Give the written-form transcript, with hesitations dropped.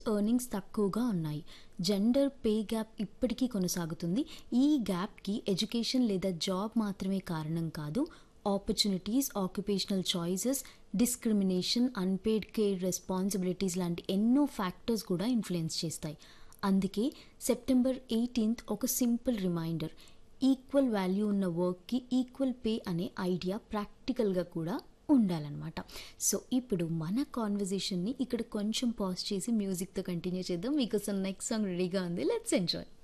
Earnings తక్కువగా ఉన్నాయి. Gender pay gap ఇప్పటికీ కొనసాగుతుంది. ఈ గ్యాప్‌కి ఎడ్యుకేషన్ లేదా జాబ్ మాత్రమే కారణం కాదు. Opportunities, occupational choices, discrimination, unpaid care responsibilities లాంటి ఎన్నో ఫ్యాక్టర్స్ కూడా ఇన్‌ఫ్లుయెన్స్ చేస్తాయి. అందుకే సెప్టెంబర్ 18 ఒక సింపుల్ రిమైండర్. ఈక్వల్ వాల్యూ ఉన్న వర్క్‌కి ఈక్వల్ పే అనే ఐడియా ప్రాక్టికల్‌గా కూడా ఉండాలనమాట. సో, ఇప్పుడు మన కాన్వర్జేషన్‌ని ఇక్కడ కొంచెం పాజ్ చేసి మ్యూజిక్‌తో కంటిన్యూ చేద్దాం. మీకోసం నెక్స్ట్ సాంగ్ రెడీగా ఉంది. Let's enjoy.